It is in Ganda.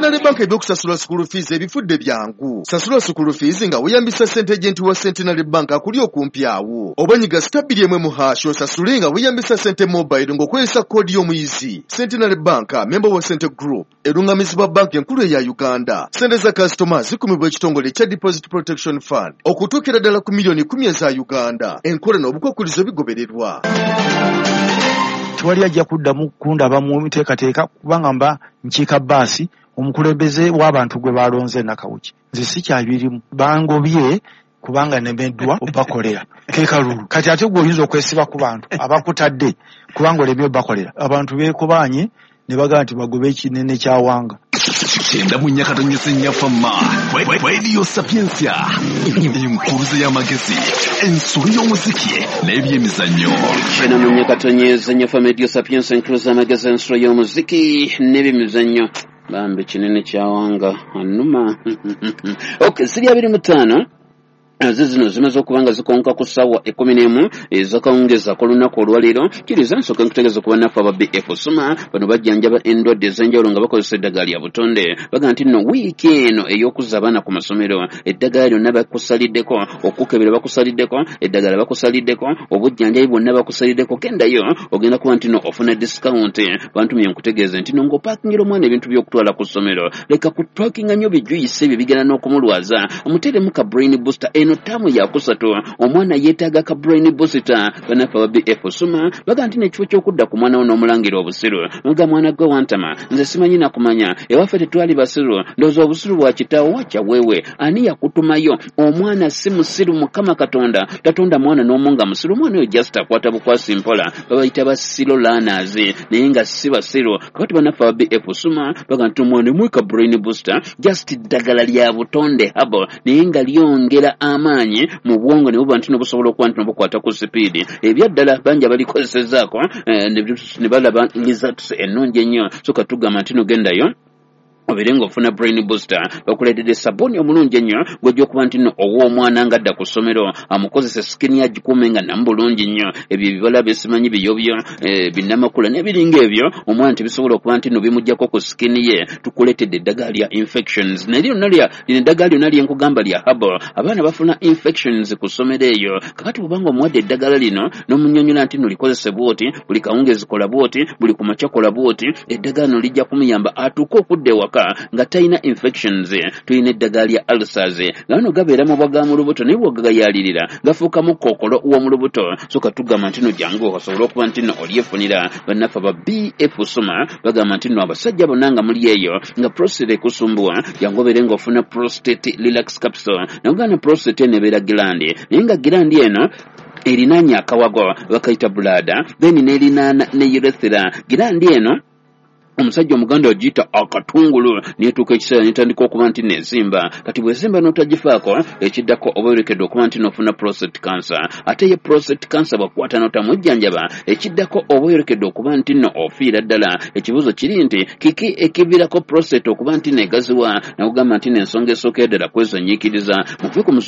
Centenary Bank ebyokusasula school fees ebifudde byangu. Sasula school fees nga weeyambisa ssente agent wa Centenary Bank akuli okumpi awo. Oba nyiga stabili emwe mu hash osasule nga weeyambisa ssente mobile ng'okozesa koodi y'omuyizi. Centenary Bank, member wa Cente Group, erungamizibwa bank enkulu eya Uganda. Ssente za customers zikumibwa ekitongole kya Deposit Protection Fund okutuukira ddala ku milioni 10 eza Uganda. Enkola n'obukwakkulizo bigobererwa. Tiwali ajja kuddamu kundaba mu miteekateeka kubanga mba nkiika bbaasi omukulembeze w'abantu gwe balonze Nakawuki. Nze sikyabirimu bangobye kubanga nemeddwa obakolera kekalulu. Kati ate gwe oyinza okwesiba ku bantu abakutadde kubanga olemye obakolera. Abantu beekubanye ne bagaa nti bagobe ekinene kya wanga. Chenda munyakatonyese nyafama Radio Sapiensia inkuruze y'amagezi ensuri y'omuziki n'ebyemizannyo. Chenda munyakatonyese nyafama Radio Sapiensia inkuruze y'amagezi ensuri y'omuziki n'ebyemizannyo. Bambe kinene kya wanga anuma. Okay, 25 zino zimaze okubanga zikonka ku ssaawa 11 ezakawungeza ku lunaku olwaleero. Kiriza nsooka nkutegeeza okuba naffe aba BF Suma bano bajjanjaba endwadde ez'enjawulo nga bakozesa eddagala lya butonde. Baga nti nno wiiki eno ey'okuzza abaana ku masomero eddagala lyonna bakusaliddeko, okukebera bakusaliddeko, eddagala bakusaliddeko, obujjanjabi bwonna bakusaliddeko. Kendayo ogenda kuba nti nno ofuna discount. Bantumye nkutegeeze nti nno ng'opaakingira omwana ebintu by'okutwala ku ssomero leka kupaakinga nnyo bijuyise ebyo bigenda n'okumulwaza. Omuteeremu ka brain booster eno tamu ya kusatu omwana yeetaaga ka brain booster. Banaffe aba BF Suma baga nti n'ekifo ky'okudda ku mwana wo n'omulangira obusiru. Nga mwana gwe wantama nze simanyi nakumanya ewaffe tetwali basiru ndowooza obusiru bwa kitaawo wakya weewe ani yakutumayo. Omwana si musiru Mukama Katonda tatonda mwana n'omunga musiru. Omwana oyo just akwata bukwasi mpola babayita basiro learners naye nga si basiru. Kakati banaffe aba BF Suma baga nti omwana mweka brain booster just ddagala lya butonde habo naye nga lyongera amaanyi mu bwongo ne buba nti nobusobola okuba nti nobukwata ku sipiidi. Ebyaddala bangi abalikozesezaako ne balaba results ennungi ennyo. So katugamba nti nogendayo oberenga ofuna brain booster bakuleetedde sabuni omulungi ennyo gw'ojja okuba nti nno ow'omwana nga adda ku ssomero amukozesa skin agikuume nga namu bulungi nnyo. Ebyo ebibala besimanyi biyobyo binnamakula n'ebiringa ebyo omwana tebisobola okuba nti nno bimuggyako ku skin ye. Tukuleetedde eddagala lya infections lino eddagala lyonna lyenkugamba lya herbal. Abaana bafuna infections ku ssomero eyo. Kakati bw'obanga omuwadde eddagala lino n'omunnyonnyola nti nno likozese bw'oti, buli kawungezi kola bw'oti, buli ku makya kola bw'oti, eddagala lino lijja kumuyamba atuuke okudda ewaka nga talina infections. Tulina eddagala lya ulcers nga bano gabeera mu bwaga mu lubuto naye bwogagayalirira gafuukamu kookolo w'omu lubuto. So katugamba nti nno jangu osobola okuba nti nno olyefunira. Bannaffe aba BF Suma bagamba nti nno abasajja bonna nga muli eyo nga prostate ekusumbuwa jangu obeere ng'ofuna prostate relax capsule. Nagana prostate eno ebeera gilandi naye nga gilandi eno erinaanya akawago bakayita bladder then n'erinaana ne urethra. Gilandi eno omusajja omuganda ogiyita akatungulu neetuuka ekiseera netandika okuba nti nezimba. Kati bwezimba n'otagifaako ekiddako oba oyolekedde okuba nti n'ofuna prostate cancer. Ate ye prostate cancer bwakukwata n'otamujjanjaba ekiddako oba oyolekedde okuba nti nno ofiira ddala. Ekibuuzo kiri nti kiki ekiviirako prostate okuba nti neegaziwa. Nakugamba nti n'ensonga esooka ddala kwezonyiikiriza muve ku